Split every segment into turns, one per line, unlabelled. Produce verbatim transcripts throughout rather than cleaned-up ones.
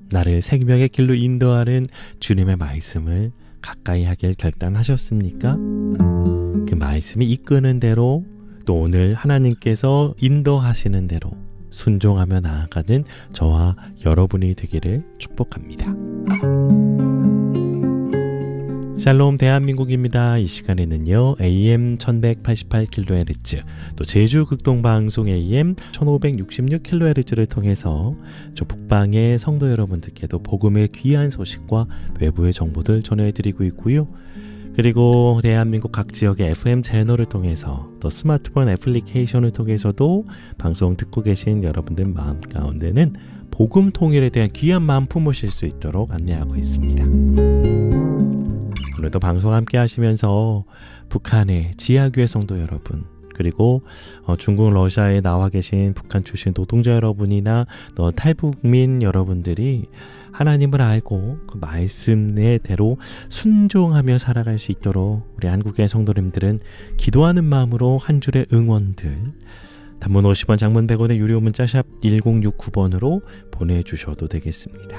나를 생명의 길로 인도하는 주님의 말씀을 가까이 하길 결단하셨습니까? 그 말씀이 이끄는 대로 또 오늘 하나님께서 인도하시는 대로 순종하며 나아가는 저와 여러분이 되기를 축복합니다. 샬롬 대한민국입니다. 이 시간에는요 에이엠 천백팔십팔 킬로헤르츠 또 제주 극동방송 에이엠 천오백육십육 킬로헤르츠를 통해서 저 북방의 성도 여러분들께도 복음의 귀한 소식과 외부의 정보들 전해드리고 있고요. 그리고 대한민국 각 지역의 에프엠 채널을 통해서 또 스마트폰 애플리케이션을 통해서도 방송 듣고 계신 여러분들 마음 가운데는 복음 통일에 대한 귀한 마음 품으실 수 있도록 안내하고 있습니다. 오늘도 방송 함께 하시면서 북한의 지하교회 성도 여러분 그리고 어, 중국 러시아에 나와 계신 북한 출신 노동자 여러분이나 또 탈북민 여러분들이 하나님을 알고 그 말씀의 대로 순종하며 살아갈 수 있도록 우리 한국의 성도님들은 기도하는 마음으로 한 줄의 응원들 단문 오십 원 장문 백 원의 유료 문자 샵 일공육구 번으로 보내주셔도 되겠습니다.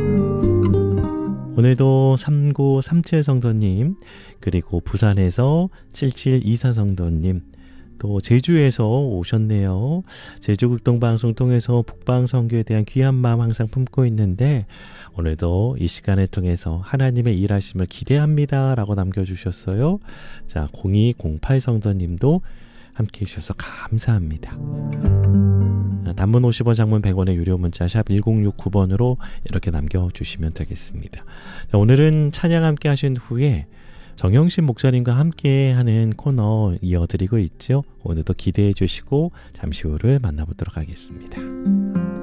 오늘도 삼구삼칠 성도님 그리고 부산에서 칠칠이사 성도님 또 제주에서 오셨네요. 제주 극동방송 통해서 북방선교에 대한 귀한 마음 항상 품고 있는데 오늘도 이 시간을 통해서 하나님의 일하심을 기대합니다 라고 남겨주셨어요. 자 공이공팔 성도님도 함께 해주셔서 감사합니다. 단문 오십 원 장문 백 원의 유료 문자 샵 일공육구 번으로 이렇게 남겨주시면 되겠습니다. 자, 오늘은 찬양 함께 하신 후에 정영신 목사님과 함께 하는 코너 이어드리고 있죠. 오늘도 기대해 주시고 잠시 후를 만나보도록 하겠습니다.